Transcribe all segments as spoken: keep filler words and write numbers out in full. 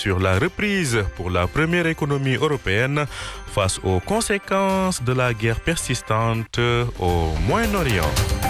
sur la reprise pour la première économie européenne face aux conséquences de la guerre persistante au Moyen-Orient.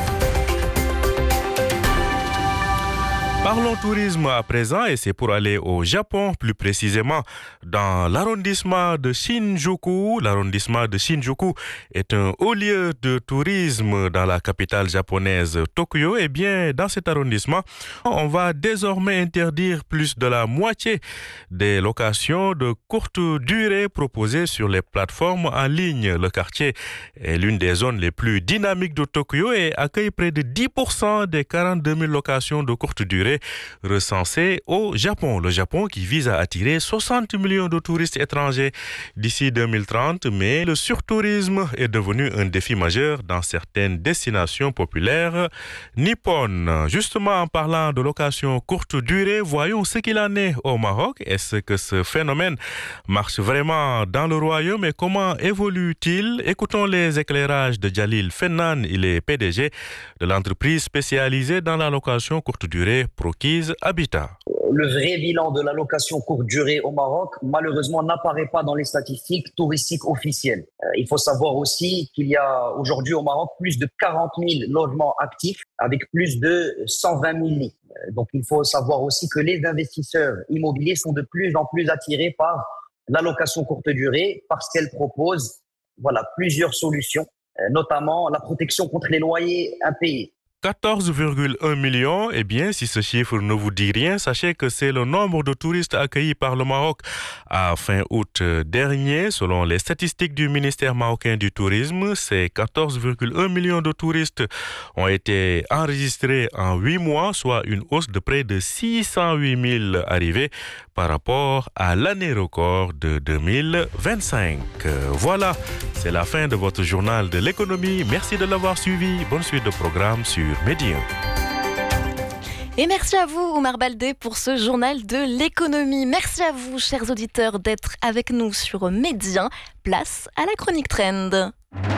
Parlons tourisme à présent et c'est pour aller au Japon, plus précisément dans l'arrondissement de Shinjuku. L'arrondissement de Shinjuku est un haut lieu de tourisme dans la capitale japonaise Tokyo. Et bien, dans cet arrondissement, on va désormais interdire plus de la moitié des locations de courte durée proposées sur les plateformes en ligne. Le quartier est l'une des zones les plus dynamiques de Tokyo et accueille près de dix pour cent des quarante-deux mille locations de courte durée recensé au Japon. Le Japon qui vise à attirer soixante millions de touristes étrangers d'ici deux mille trente, mais le surtourisme est devenu un défi majeur dans certaines destinations populaires nippones. Justement, en parlant de location courte durée, voyons ce qu'il en est au Maroc. Est-ce que ce phénomène marche vraiment dans le royaume et comment évolue-t-il? Écoutons les éclairages de Jalil Fennan, il est P D G de l'entreprise spécialisée dans la location courte durée Proquise Habitat. Le vrai bilan de la location courte durée au Maroc, malheureusement, n'apparaît pas dans les statistiques touristiques officielles. Euh, il faut savoir aussi qu'il y a aujourd'hui au Maroc plus de quarante mille logements actifs avec plus de cent vingt mille lits. Euh, donc, il faut savoir aussi que les investisseurs immobiliers sont de plus en plus attirés par la location courte durée parce qu'elle propose voilà, plusieurs solutions, euh, notamment la protection contre les loyers impayés. quatorze virgule un millions, eh bien, si ce chiffre ne vous dit rien, sachez que c'est le nombre de touristes accueillis par le Maroc à fin août dernier. Selon les statistiques du ministère marocain du Tourisme, ces quatorze virgule un millions de touristes ont été enregistrés en huit mois, soit une hausse de près de six cent huit mille arrivées par rapport à l'année record de deux mille vingt-cinq. Voilà, c'est la fin de votre journal de l'économie. Merci de l'avoir suivi. Bonne suite de programme sur Média. Et merci à vous, Oumar Baldé, pour ce journal de l'économie. Merci à vous, chers auditeurs, d'être avec nous sur Média. Place à la chronique Trend.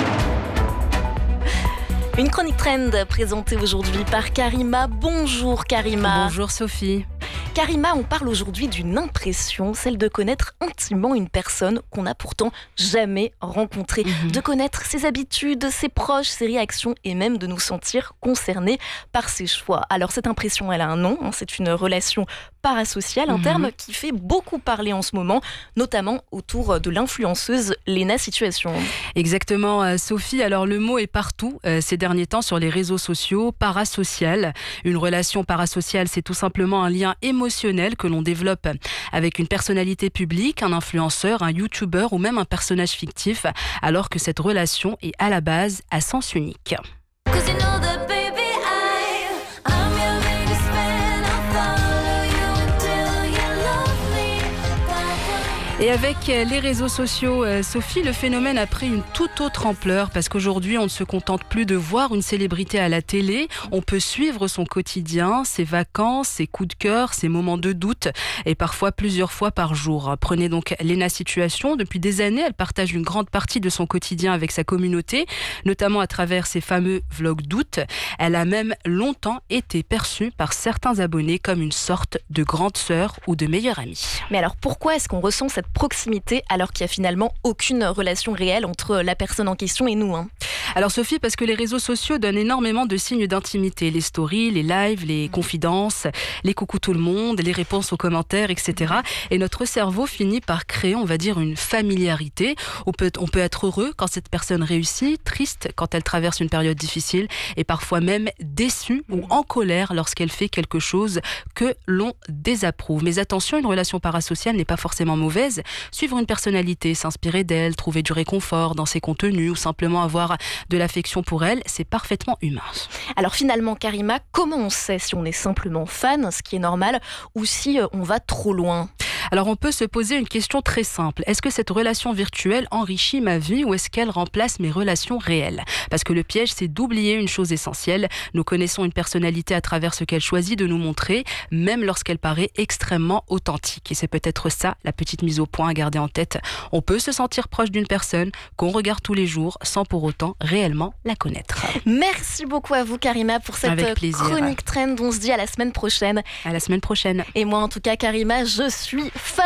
Une chronique Trend présentée aujourd'hui par Karima. Bonjour Karima. Bonjour Sophie. Karima, on parle aujourd'hui d'une impression, celle de connaître intimement une personne qu'on n'a pourtant jamais rencontrée, mmh. de connaître ses habitudes, ses proches, ses réactions et même de nous sentir concernés par ses choix. Alors cette impression, elle a un nom, hein, c'est une relation parasociale, un mmh. terme qui fait beaucoup parler en ce moment, notamment autour de l'influenceuse Léna Situation. Exactement Sophie, alors le mot est partout euh, ces derniers temps sur les réseaux sociaux, parasocial. Une relation parasociale, c'est tout simplement un lien émotionnel que l'on développe avec une personnalité publique, un influenceur, un youtubeur ou même un personnage fictif, alors que cette relation est à la base à sens unique. Et avec les réseaux sociaux, Sophie, le phénomène a pris une toute autre ampleur parce qu'aujourd'hui, on ne se contente plus de voir une célébrité à la télé. On peut suivre son quotidien, ses vacances, ses coups de cœur, ses moments de doute et parfois plusieurs fois par jour. Prenez donc Léna Situation. Depuis des années, elle partage une grande partie de son quotidien avec sa communauté, notamment à travers ses fameux vlogs d'août. Elle a même longtemps été perçue par certains abonnés comme une sorte de grande sœur ou de meilleure amie. Mais alors pourquoi est-ce qu'on ressent cette proximité alors qu'il n'y a finalement aucune relation réelle entre la personne en question et nous, hein? Alors Sophie, parce que les réseaux sociaux donnent énormément de signes d'intimité. Les stories, les lives, les confidences, les coucou tout le monde, les réponses aux commentaires, et cetera. Et notre cerveau finit par créer, on va dire, une familiarité. On peut, on peut être heureux quand cette personne réussit, triste quand elle traverse une période difficile et parfois même déçu ou en colère lorsqu'elle fait quelque chose que l'on désapprouve. Mais attention, une relation parasociale n'est pas forcément mauvaise. Suivre une personnalité, s'inspirer d'elle, trouver du réconfort dans ses contenus ou simplement avoir de l'affection pour elle, c'est parfaitement humain. Alors finalement, Karima, comment on sait si on est simplement fan, ce qui est normal, ou si on va trop loin ? Alors on peut se poser une question très simple. Est-ce que cette relation virtuelle enrichit ma vie ou est-ce qu'elle remplace mes relations réelles ? Parce que le piège, c'est d'oublier une chose essentielle. Nous connaissons une personnalité à travers ce qu'elle choisit de nous montrer, même lorsqu'elle paraît extrêmement authentique. Et c'est peut-être ça, la petite mise au point à garder en tête. On peut se sentir proche d'une personne qu'on regarde tous les jours sans pour autant réellement la connaître. Merci beaucoup à vous, Karima, pour cette chronique Trend. On se dit à la semaine prochaine. À la semaine prochaine. Et moi, en tout cas, Karima, je suis fan.